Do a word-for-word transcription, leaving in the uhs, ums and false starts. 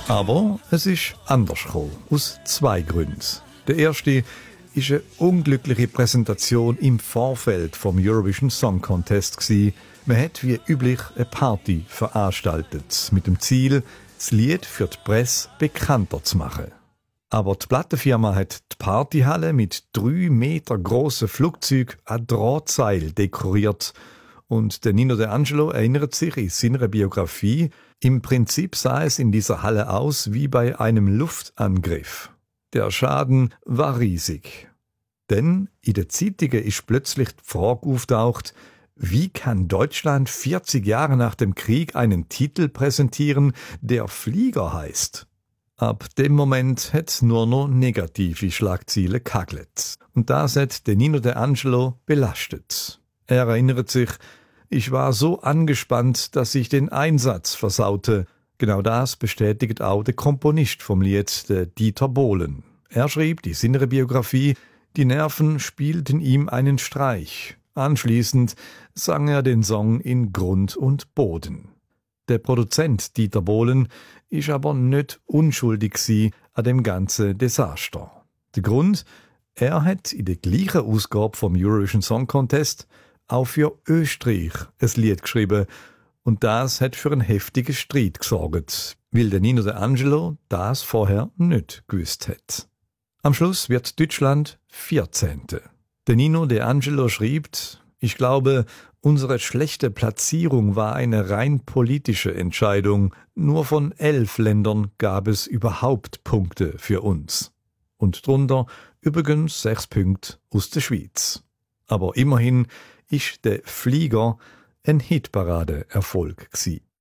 Aber es ist anders gekommen, aus zwei Gründen. Der erste ist eine unglückliche Präsentation im Vorfeld vom Eurovision Song Contest gsi. Man hat wie üblich eine Party veranstaltet, mit dem Ziel, das Lied für die Presse bekannter zu machen. Aber die Plattenfirma hat die Partyhalle mit drei Meter grossen Flugzeugen an Drahtseil dekoriert. Und der Nino De Angelo erinnert sich in seiner Biografie, im Prinzip sah es in dieser Halle aus wie bei einem Luftangriff. Der Schaden war riesig. Denn in den Zeitungen ist plötzlich die Frage auftaucht, wie kann Deutschland vierzig Jahre nach dem Krieg einen Titel präsentieren, der Flieger heißt? Ab dem Moment hat nur noch negative Schlagziele gehagelt. Und das hat den Nino De Angelo belastet. Er erinnert sich, ich war so angespannt, dass ich den Einsatz versaute. Genau das bestätigt auch der Komponist vom Lied, der Dieter Bohlen. Er schrieb die seiner Biografie, die Nerven spielten ihm einen Streich. Anschließend sang er den Song in Grund und Boden. Der Produzent Dieter Bohlen ist aber nicht unschuldig gsi an dem ganzen Desaster. Der Grund, er hat in der gleichen Ausgabe vom Eurovision Song Contest auch für Österreich ein Lied geschrieben und das hat für einen heftigen Streit gesorgt, weil der Nino De Angelo das vorher nicht gewusst hat. Am Schluss wird Deutschland vierzehnte Der Nino De Angelo schreibt, ich glaube, unsere schlechte Platzierung war eine rein politische Entscheidung. Nur von elf Ländern gab es überhaupt Punkte für uns. Und drunter übrigens sechs Punkte aus der Schweiz. Aber immerhin ist der Flieger ein Hitparade-Erfolg gsi.